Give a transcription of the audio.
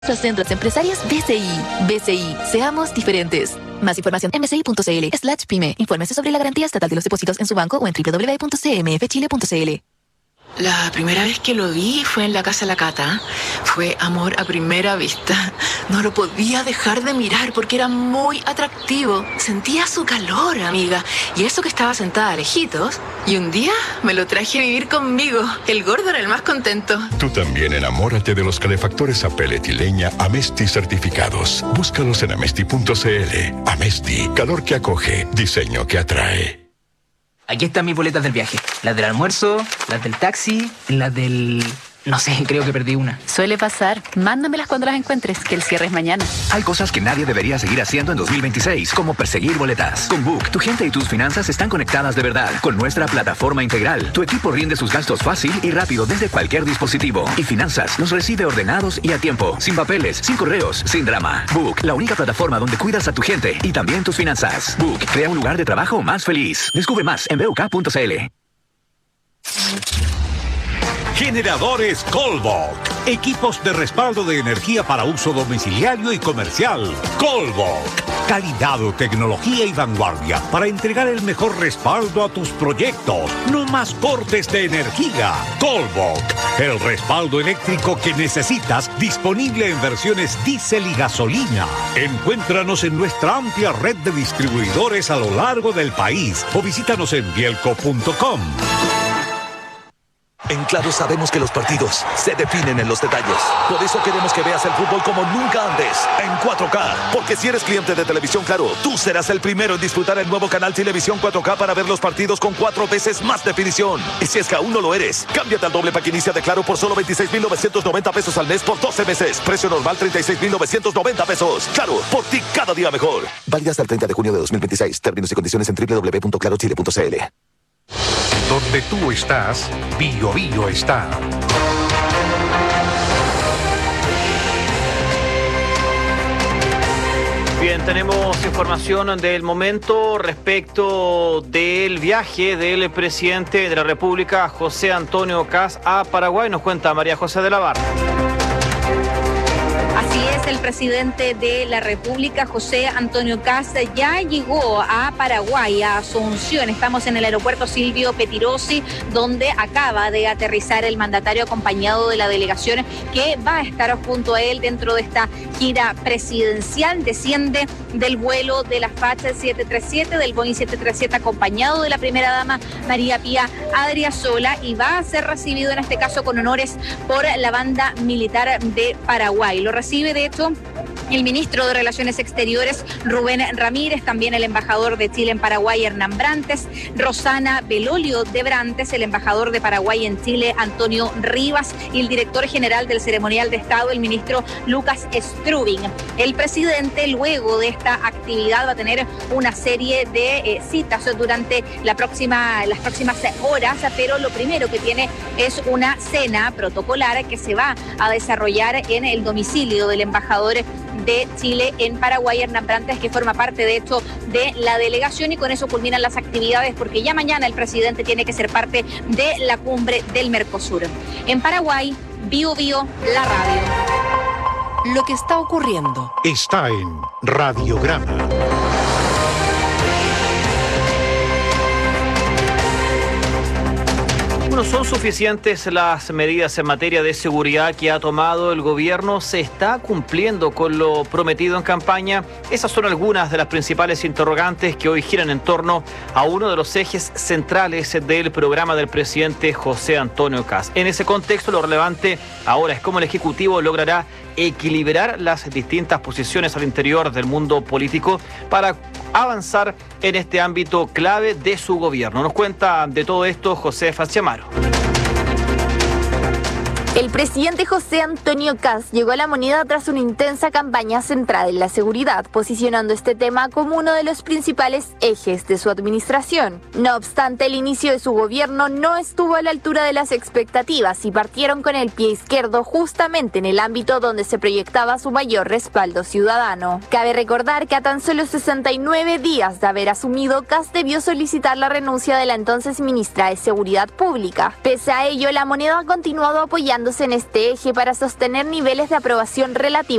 Los centros empresarios BCI. BCI, seamos diferentes. Más información en bci.cl/pyme. Infórmese sobre la garantía estatal de los depósitos en su banco o en www.cmfchile.cl. La primera vez que lo vi fue en la casa de la Cata. Fue amor a primera vista. No lo podía dejar de mirar porque era muy atractivo. Sentía su calor, amiga. Y eso que estaba sentada lejitos. Y un día me lo traje a vivir conmigo. El gordo era el más contento. Tú también enamórate de los calefactores a pellet y leña Amesti certificados. Búscalos en amesti.cl. Amesti, calor que acoge, diseño que atrae. Aquí están mis boletas del viaje. Las del almuerzo, las del taxi, las del... No sé, creo que perdí una. Suele pasar. Mándamelas cuando las encuentres, que el cierre es mañana. Hay cosas que nadie debería seguir haciendo en 2026, como perseguir boletas. Con Book, tu gente y tus finanzas están conectadas de verdad. Con nuestra plataforma integral, tu equipo rinde sus gastos fácil y rápido desde cualquier dispositivo. Y Finanzas los recibe ordenados y a tiempo, sin papeles, sin correos, sin drama. Book, la única plataforma donde cuidas a tu gente y también tus finanzas. Book, crea un lugar de trabajo más feliz. Descubre más en buk.cl. Generadores Colbok. Equipos de respaldo de energía para uso domiciliario y comercial. Colbok. Calidad, tecnología y vanguardia para entregar el mejor respaldo a tus proyectos. No más cortes de energía. Colbok. El respaldo eléctrico que necesitas, disponible en versiones diésel y gasolina. Encuéntranos en nuestra amplia red de distribuidores a lo largo del país o visítanos en bielco.com. En Claro sabemos que los partidos se definen en los detalles. Por eso queremos que veas el fútbol como nunca antes, en 4K. Porque si eres cliente de Televisión Claro, tú serás el primero en disfrutar el nuevo canal Televisión 4K para ver los partidos con 4 veces más definición. Y si es que aún no lo eres, cámbiate al doble pack inicia de Claro por solo 26,990 pesos al mes por 12 meses. Precio normal 36,990 pesos. Claro, por ti cada día mejor. Válida hasta el 30 de junio de 2026. Términos y condiciones en www.clarochile.cl. Donde tú estás, Bio Bio está. Bien, tenemos información del momento respecto del viaje del presidente de la República, José Antonio Kast, a Paraguay. Nos cuenta María José de la Barra. Así es, el presidente de la República, José Antonio Kast, ya llegó a Paraguay, a Asunción. Estamos en el aeropuerto Silvio Pettirossi, donde acaba de aterrizar el mandatario acompañado de la delegación que va a estar junto a él dentro de esta gira presidencial. Desciende del vuelo de la FACH 737, del Boeing 737, acompañado de la primera dama María Pía Adriasola, y va a ser recibido en este caso con honores por la banda militar de Paraguay. Lo recibe, de hecho, el ministro de Relaciones Exteriores, Rubén Ramírez, también el embajador de Chile en Paraguay, Hernán Brantes, Rosana Belolio de Brantes, el embajador de Paraguay en Chile, Antonio Rivas, y el director general del Ceremonial de Estado, el ministro Lucas Strubing. El presidente, luego de esta actividad, va a tener una serie de citas durante las próximas horas, pero lo primero que tiene es una cena protocolar que se va a desarrollar en el domicilio del embajador de Chile en Paraguay, Hernán Brantes, que forma parte, de hecho, de la delegación, y con eso culminan las actividades, porque ya mañana el presidente tiene que ser parte de la cumbre del Mercosur. En Paraguay, Bio Bio, la radio. Lo que está ocurriendo Está en Radiograma. No son suficientes las medidas en materia de seguridad que ha tomado el gobierno. ¿Se está cumpliendo con lo prometido en campaña? Esas son algunas de las principales interrogantes que hoy giran en torno a uno de los ejes centrales del programa del presidente José Antonio Kast. En ese contexto, lo relevante ahora es cómo el Ejecutivo logrará equilibrar las distintas posiciones al interior del mundo político para avanzar en este ámbito clave de su gobierno. Nos cuenta de todo esto José Fachamaro. El presidente José Antonio Kast llegó a La Moneda tras una intensa campaña centrada en la seguridad, posicionando este tema como uno de los principales ejes de su administración. No obstante, el inicio de su gobierno no estuvo a la altura de las expectativas y partieron con el pie izquierdo justamente en el ámbito donde se proyectaba su mayor respaldo ciudadano. Cabe recordar que a tan solo 69 días de haber asumido, Kast debió solicitar la renuncia de la entonces ministra de Seguridad Pública. Pese a ello, La Moneda ha continuado apoyándose concentrándose en este eje para sostener niveles de aprobación relativa